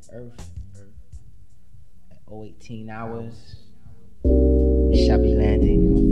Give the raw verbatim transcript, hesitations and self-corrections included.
Earth at oh eighteen hours. We shall be landing